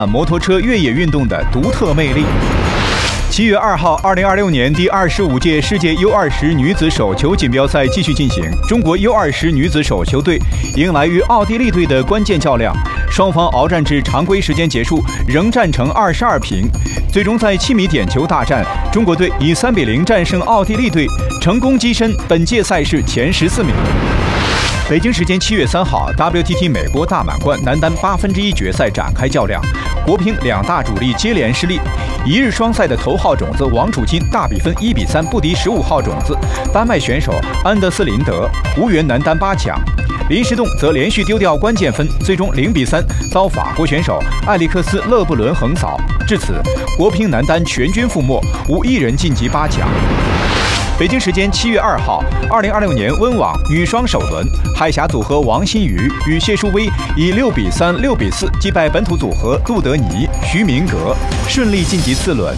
摩托车越野运动的独特魅力。7月2号，2026年第25届世界 U20 女子手球锦标赛继续进行。中国 U20 女子手球队迎来与奥地利队的关键较量，双方鏖战至常规时间结束，仍战成22平。最终在7米点球大战，中国队以3-0战胜奥地利队，成功跻身本届赛事前14名。北京时间7月3号 ，WTT 美国大满贯男单1/8决赛展开较量，国乒两大主力接连失利。一日双赛的头号种子王楚钦大比分1-3不敌15号种子丹麦选手安德斯林德，无缘男单8强。林诗栋则连续丢掉关键分，最终0-3遭法国选手艾利克斯·勒布伦横扫。至此，国乒男单全军覆没，无一人晋级8强。北京时间7月2号，2026年温网女双首轮，海峡组合王欣瑜与谢淑薇以6-3、6-4击败本土组合杜德尼、徐明格，顺利晋级次轮。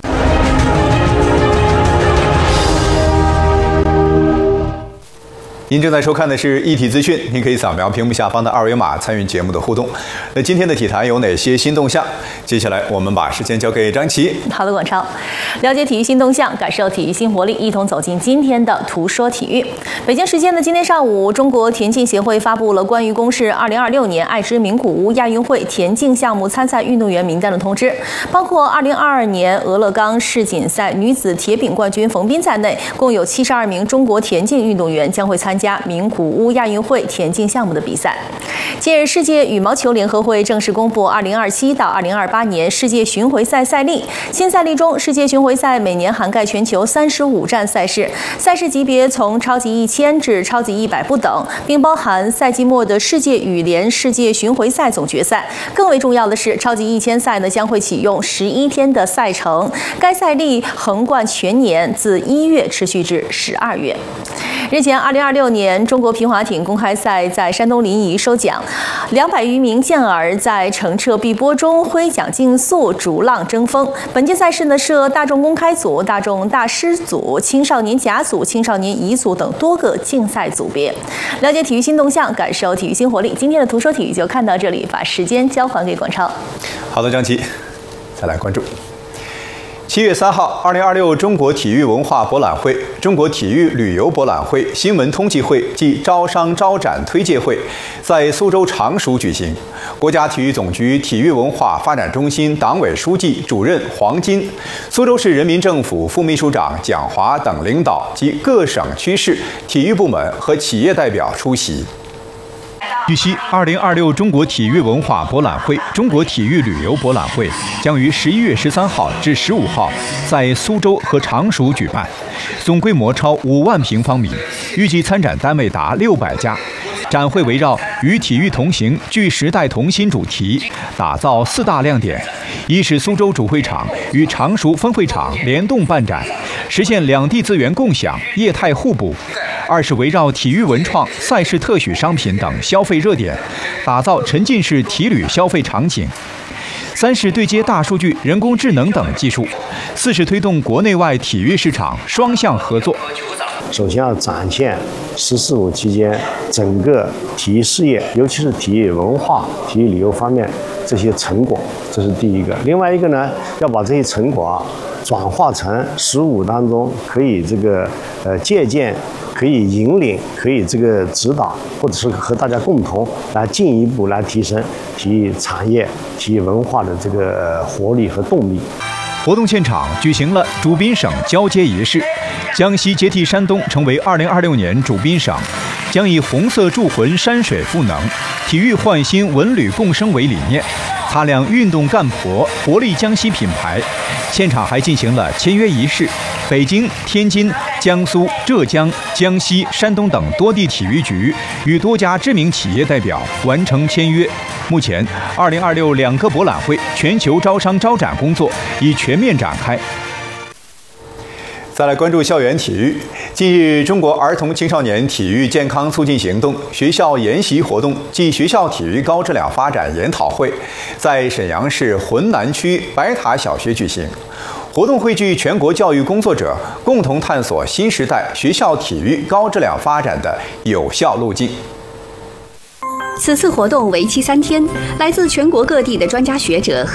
您正在收看的是一体资讯，您可以扫描屏幕下方的2维码参与节目的互动。那今天的体坛有哪些新动向？接下来我们把时间交给张琪。 好的，广超，了解体育新动向，感受体育新活力，一同走进今天的图说体育。北京时间的今天上午，中国田径协会发布了关于公示2026年爱知名古屋亚运会田径项目参赛运动员名单的通知，包括2022年俄勒冈世锦赛女子铁饼冠军冯彬在内，共有72名中国田径运动员将会参加名古屋亚运会田径项目的比赛。近日，世界羽毛球联合会正式公布2027到2028年世界巡回赛赛例。新赛例中，世界巡回赛每年涵盖全球35站赛事，赛事级别从超级1000至超级100不等，并包含赛季末的世界羽联世界巡回赛总决赛。更为重要的是，超级1000赛将会启用11天的赛程，该赛例横贯全年，自1月持续至12月。日前，2026年中国皮划艇公开赛在山东临沂收奖，200余名健儿在澄澈碧波中挥桨竞速、逐浪争锋。本届赛事设大众公开组、大众大师组、青少年甲组、青少年乙组等多个竞赛组别。了解体育新动向，感受体育新活力。今天的图说体育就看到这里，把时间交还给广超。 好的，张琪，再来关注。7月3号，2026中国体育文化博览会、中国体育旅游博览会、新闻通济会暨招商招展推介会在苏州常熟举行。国家体育总局体育文化发展中心党委书记、主任黄金、苏州市人民政府副秘书长蒋华等领导及各省区市体育部门和企业代表出席。据悉，2026中国体育文化博览会、中国体育旅游博览会将于11月13号至15号在苏州和常熟举办，总规模超5万平方米，预计参展单位达600家。展会围绕“与体育同行，聚时代同心”主题，打造4大亮点：一是苏州主会场与常熟分会场联动办展，实现两地资源共享、业态互补；二是围绕体育文创、赛事特许商品等消费热点，打造沉浸式体旅消费场景；三是对接大数据、人工智能等技术；四是推动国内外体育市场双向合作。 首先要展现“十四五”期间整个体育事业，尤其是体育文化、体育旅游方面这些成果，这是第一个。另外一个呢，要把这些成果转化成15当中可以借鉴、可以引领、可以指导，或者是和大家共同来进一步来提升体育产业、体育文化的活力和动力。 活动现场举行了主宾省交接仪式，江西接替山东成为2026年主宾省，将以红色铸魂山水赋能、体育焕新文旅共生为理念，擦亮运动干婆活力江西品牌。现场还进行了签约仪式，北京、天津、江苏、浙江、江西、山东等多地体育局与多家知名企业代表完成签约。目前，2026两个博览会全球招商招展工作已全面展开。再来关注校园体育。近日，中国儿童青少年体育健康促进行动学校研习活动暨学校体育高质量发展研讨会在沈阳市浑南区白塔小学举行。活动汇聚全国教育工作者，共同探索新时代学校体育高质量发展的有效路径。 此次活动为期3天，来自全国各地的专家学者